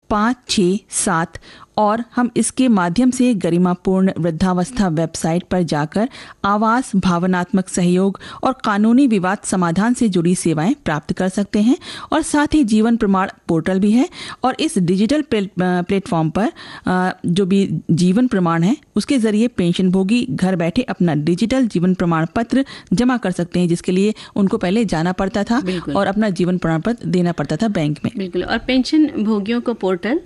567 और हम इसके माध्यम से गरिमापूर्ण वृद्धावस्था वेबसाइट पर जाकर आवास, भावनात्मक सहयोग और कानूनी विवाद समाधान से जुड़ी सेवाएं प्राप्त कर सकते हैं। और साथ ही जीवन प्रमाण पोर्टल भी है और इस डिजिटल प्लेटफॉर्म पर जो भी जीवन प्रमाण है उसके जरिए पेंशनभोगी घर बैठे अपना डिजिटल जीवन प्रमाण पत्र जमा कर सकते हैं, जिसके लिए उनको पहले जाना पड़ता था और अपना जीवन प्रमाण पत्र देना पड़ता था बैंक में। बिल्कुल। और पेंशन भोगियों को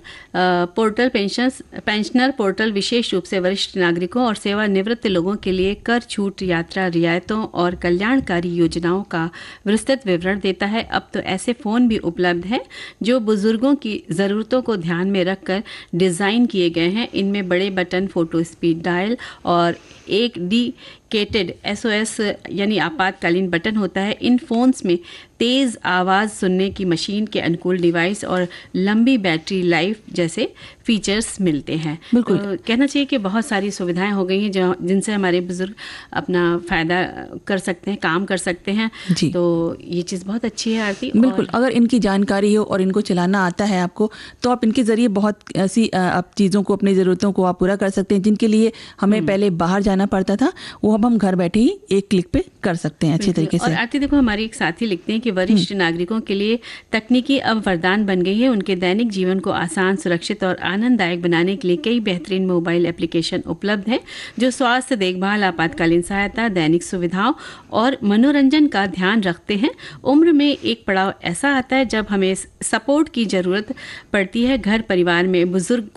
पोर्टल पेंशनर पोर्टल विशेष रूप से वरिष्ठ नागरिकों और सेवानिवृत्त लोगों के लिए कर छूट, यात्रा रियायतों और कल्याणकारी योजनाओं का विस्तृत विवरण देता है। अब तो ऐसे फ़ोन भी उपलब्ध हैं जो बुजुर्गों की ज़रूरतों को ध्यान में रखकर डिज़ाइन किए गए हैं। इनमें बड़े बटन, फोटो स्पीड डायल और एक डेडिकेटेड SOS यानी आपातकालीन बटन होता है। इन फ़ोन्स में तेज़ आवाज़ सुनने की मशीन के अनुकूल डिवाइस और लंबी बैटरी लाइफ जैसे फीचर्स मिलते हैं। बिल्कुल। तो कहना चाहिए कि बहुत सारी सुविधाएं हो गई हैं जिनसे हमारे बुजुर्ग अपना फ़ायदा कर सकते हैं, काम कर सकते हैं जी। तो ये चीज़ बहुत अच्छी है आरती। बिल्कुल। अगर इनकी जानकारी हो और इनको चलाना आता है आपको, तो आप इनके ज़रिए बहुत ऐसी आप चीज़ों को, अपनी ज़रूरतों को आप पूरा कर सकते हैं जिनके लिए हमें पहले बाहर जाना पड़ता था, वो अब हम घर बैठे ही एक क्लिक पे कर सकते हैं अच्छे तरीके से। और आरती देखो, हमारी एक साथी लिखते हैं कि वरिष्ठ नागरिकों के लिए तकनीकी अब वरदान बन गई है। उनके दैनिक जीवन को आसान, सुरक्षित और आनंददायक बनाने के लिए कई बेहतरीन मोबाइल एप्लीकेशन उपलब्ध हैं जो स्वास्थ्य देखभाल, आपातकालीन सहायता, दैनिक सुविधाओं और मनोरंजन का ध्यान रखते हैं। उम्र में एक पड़ाव ऐसा आता है जब हमें सपोर्ट की ज़रूरत पड़ती है। घर परिवार में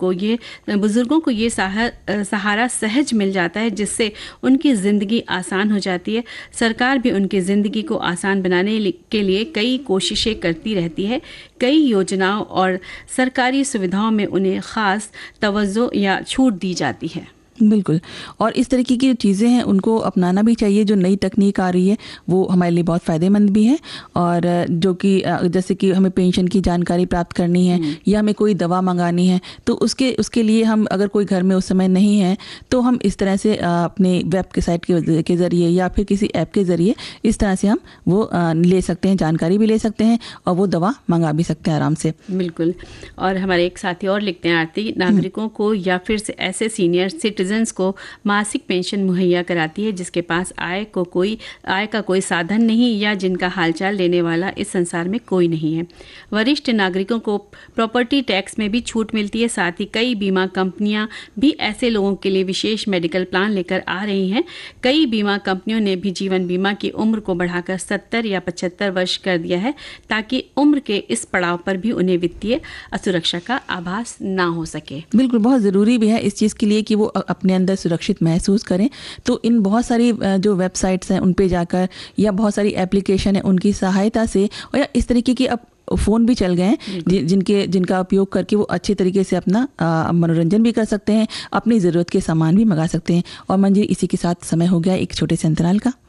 बुजुर्गों को ये सहारा सहज मिल जाता है, जिससे उनकी ज़िंदगी आसान हो जाती है। सरकार भी उनकी ज़िंदगी को आसान बनाने के लिए कई कोशिशें करती रहती है। कई योजनाओं और सरकारी सुविधाओं में उन्हें ख़ास तवज्जो या छूट दी जाती है। बिल्कुल। और इस तरीके की जो चीज़ें हैं उनको अपनाना भी चाहिए। जो नई तकनीक आ रही है वो हमारे लिए बहुत फ़ायदेमंद भी है। और जो कि जैसे कि हमें पेंशन की जानकारी प्राप्त करनी है या हमें कोई दवा मंगानी है, तो उसके लिए हम अगर कोई घर में उस समय नहीं है तो हम इस तरह से अपने वेब के साइट के ज़रिए या फिर किसी ऐप के ज़रिए इस तरह से हम वो ले सकते हैं, जानकारी भी ले सकते हैं और वो दवा मंगा भी सकते हैं आराम से। बिल्कुल। और हमारे एक साथी और लिखते हैं आरती, नागरिकों को या फिर ऐसे सीनियर सिटीजन को मासिक पेंशन मुहैया कराती है जिसके पास आय का कोई साधन नहीं या जिनका हालचाल लेने वाला इस संसार में कोई नहीं है। वरिष्ठ नागरिकों को प्रॉपर्टी टैक्स में भी छूट मिलती है। साथ ही कई बीमा कंपनियां भी ऐसे लोगों के लिए विशेष मेडिकल प्लान लेकर आ रही हैं। कई बीमा कंपनियों ने भी जीवन बीमा की उम्र को बढ़ाकर 70 या 75 वर्ष कर दिया है ताकि उम्र के इस पड़ाव पर भी उन्हें वित्तीय असुरक्षा का आभास ना हो सके। बिल्कुल, बहुत ज़रूरी भी है इस चीज़ के लिए कि वो अपने अंदर सुरक्षित महसूस करें। तो इन बहुत सारी जो वेबसाइट्स हैं उन पे जाकर या बहुत सारी एप्लीकेशन है उनकी सहायता से, और या इस तरीके की अब फ़ोन भी चल गए हैं जिनका उपयोग करके वो अच्छे तरीके से अपना मनोरंजन भी कर सकते हैं, अपनी ज़रूरत के सामान भी मंगा सकते हैं। और मंजिल, इसी के साथ समय हो गया एक छोटे से अंतराल का।